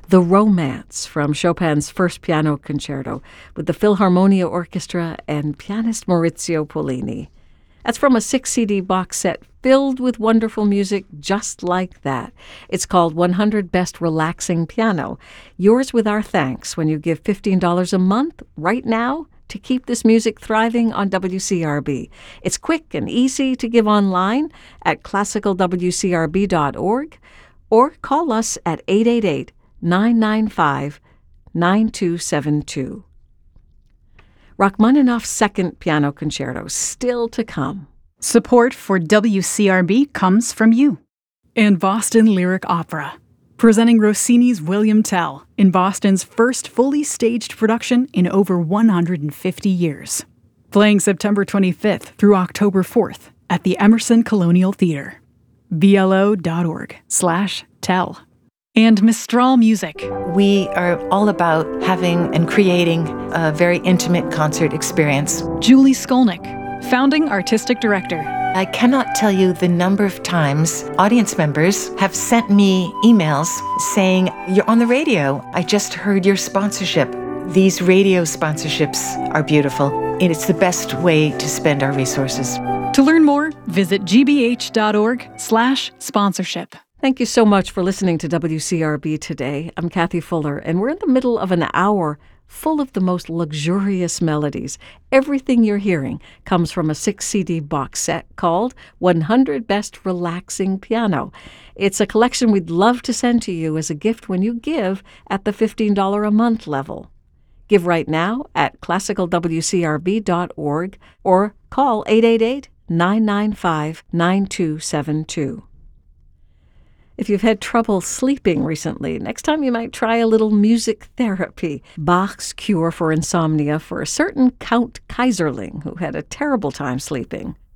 The Romance from Chopin's First Piano Concerto with the Philharmonia Orchestra and pianist Maurizio Pollini. That's from a 6-CD box set filled with wonderful music just like that. It's called 100 Best Relaxing Piano. Yours with our thanks when you give $15 a month right now to keep this music thriving on WCRB. It's quick and easy to give online at classicalwcrb.org or call us at 888-995-9272. Rachmaninoff's Second Piano Concerto, still to come. Support for WCRB comes from you. And Boston Lyric Opera, presenting Rossini's William Tell in Boston's first fully staged production in over 150 years. Playing September 25th through October 4th at the Emerson Colonial Theater. blo.org/tell. And Mistral Music. We are all about having and creating a very intimate concert experience. Julie Skolnick, founding artistic director. I cannot tell you the number of times audience members have sent me emails saying, "You're on the radio. I just heard your sponsorship." These radio sponsorships are beautiful, and it's the best way to spend our resources. To learn more, visit gbh.org/sponsorship. Thank you so much for listening to WCRB today. I'm Kathy Fuller, and we're in the middle of an hour full of the most luxurious melodies. Everything you're hearing comes from a 6-CD box set called 100 Best Relaxing Piano. It's a collection we'd love to send to you as a gift when you give at the $15 a month level. Give right now at classicalwcrb.org or call 888-995-9272. If you've had trouble sleeping recently, next time you might try a little music therapy. Bach's cure for insomnia for a certain Count Kaiserling who had a terrible time sleeping.